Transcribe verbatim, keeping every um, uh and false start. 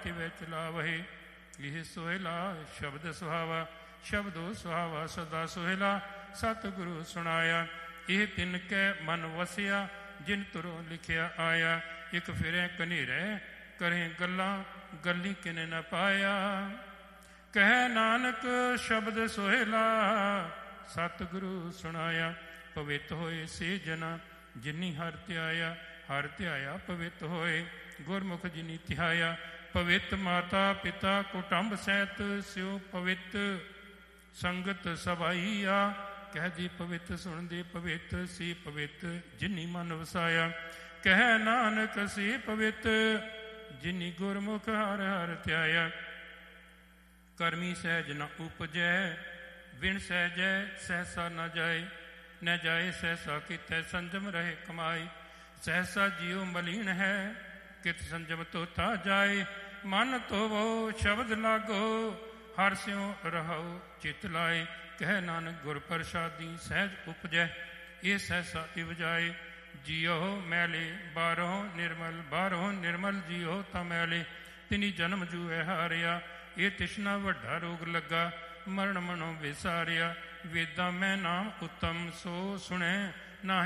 ਤਿਵੈ ਚਲਾਵਹਿ। ਇਹ ਸੋਹਿਲਾ ਸ਼ਬਦ ਸੁਹਾਵਾ, ਸ਼ਬਦੋ ਸੁਹਾਵਾ ਸਦਾ ਸੋਹਿਲਾ। ਸਤਿਗੁਰੂ ਸੁਣਾਇਆ ਇਹ ਤਿਨ ਕੈ ਮਨ ਵਸਿਆ, ਜਿਨ ਤੁਰੋਂ ਲਿਖਿਆ ਆਇਆ। ਇੱਕ ਫਿਰੈ ਕਨੇਰੇ ਕਰੇ ਗੱਲਾਂ, ਗੱਲੀ ਕਿਨੇ ਨ ਪਾਇਆ। ਕਹਿ ਨਾਨਕ ਸ਼ਬਦ ਸੋਹਿਲਾ, ਸਤਿਗੁਰੂ ਸੁਣਾਇਆ। ਪਵਿੱਤ ਹੋਏ ਸੇ ਜਨਾ, ਜਿਨੀ ਹਰਿ ਧਿਆਇਆ। ਹਰਿ ਧਿਆਇਆ ਪਵਿੱਤ ਹੋਏ, ਗੁਰਮੁਖ ਜਿਨੀ ਧਿਆਇਆ। ਪਵਿੱਤ ਮਾਤਾ ਪਿਤਾ ਕੁਟੰਬ ਸਹਿਤ, ਸਿਉ ਪਵਿੱਤ ਸੰਗਤ ਸਭਾਈਆ। ਕਹਿ ਜੀ ਪਵਿੱਤ ਸੁਣਦੇ ਪਵਿੱਤ, ਸੀ ਪਵਿੱਤ ਜਿਨੀ ਮਨ ਵਸਾਇਆ। ਕਹਿ ਨਾਨਕ ਸੀ ਪਵਿੱਤ, ਜਿਨੀ ਗੁਰਮੁਖ ਹਰਿ ਹਰਿ ਧਿਆਇਆ। ਕਰਮੀ ਸਹਿਜ ਨ ਉਪਜੈ, ਵਿਣ ਸਹਿਜੈ ਸਹਿਸਾ ਨ ਜਾਏ। ਨ ਜਾਏ ਸਹਿਸਾ ਕੀਤੈ ਸੰਜਮ ਰਹੇ ਕਮਾਈ। ਸਹਿਸਾ ਜੀਉ ਮਲੀਨ ਹੈ, ਕਿਤ ਸੰਜਮ ਤੋਤਾ ਜਾਏ। ਮਨ ਧੋਵੋ ਸ਼ਬਦ ਲਾਗੋ, ਹਰਿ ਸਿਉ ਰਹੋ ਚਿਤ ਲਾਏ। ਕਹਿ ਨਾਨਕ ਗੁਰ ਪ੍ਰਸਾਦੀ ਸਹਿਜ ਉਪਜੈ, ਇਹ ਸਹਿਸਾ ਇਵਜਾਏ। ਜੀਓ ਮੈਲੇ ਬਾਹਰੋਂ ਨਿਰਮਲ, ਬਾਹਰੋਂ ਨਿਰਮਲ ਜੀਓ ਤਾਂ ਮੈਲੇ। ਤਿਨੀ ਜਨਮ ਜੂਐ ਹਾਰਿਆ, ਇਹ ਤਿਸ਼ਨਾ ਵੱਡਾ ਰੋਗ ਲੱਗਾ। ਮਰਨ ਮਨੋਂ ਵਿਸਾਰਿਆ, ਵੇਦਾਂ ਮੈਂ ਨਾਮ ਉਤਮ ਸੋ ਸੁਣੈ।